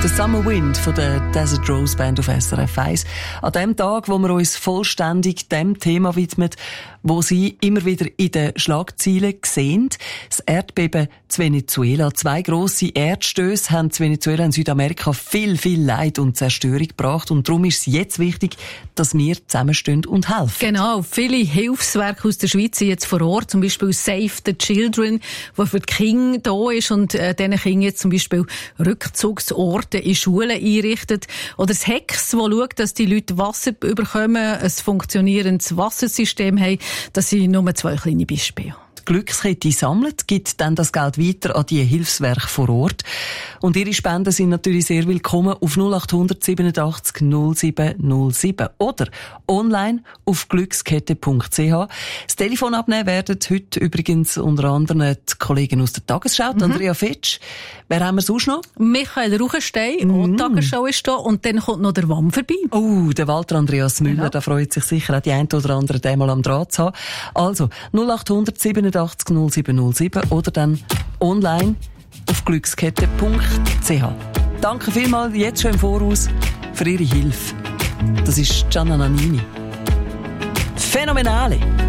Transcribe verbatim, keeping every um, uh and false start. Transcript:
The Summer Wind von der Desert Rose Band auf S R F eins. An dem Tag, wo wir uns vollständig dem Thema widmen, wo Sie immer wieder in den Schlagzeilen sehen. Das Erdbeben zu Venezuela. Zwei grosse Erdstöße haben zu Venezuela in Südamerika viel, viel Leid und Zerstörung gebracht. Und darum ist es jetzt wichtig, dass wir zusammenstehen und helfen. Genau. Viele Hilfswerke aus der Schweiz sind jetzt vor Ort. Zum Beispiel Save the Children, wo für die Kinder da ist und äh, diesen Kindern jetzt zum Beispiel Rückzugsorte in Schulen einrichtet. Oder das Hex, das schaut, dass die Leute Wasser bekommen, ein funktionierendes Wassersystem haben. Das sind nur zwei kleine Beispiele. Die Glückskette sammelt, gibt dann das Geld weiter an die Hilfswerke vor Ort. Und Ihre Spenden sind natürlich sehr willkommen auf null acht hundert siebenundachtzig null sieben null sieben oder online auf glückskette punkt c h. Das Telefon abnehmen werden heute übrigens unter anderem die Kollegen aus der Tagesschau, mhm. Andrea Fetsch. Wer haben wir sonst noch? Michael Ruchenstein, mhm. die Tagesschau ist da und dann kommt noch der W A M vorbei. Oh, der Walter Andreas Müller, genau. Da freut sich sicher auch die eine oder andere, den mal am Draht zu haben. Also null acht hundert siebenundachtzig null sieben null sieben oder dann online auf glückskette punkt c h. Danke vielmals jetzt schon im Voraus für Ihre Hilfe. Das ist Gianna Nannini. Phänomenale!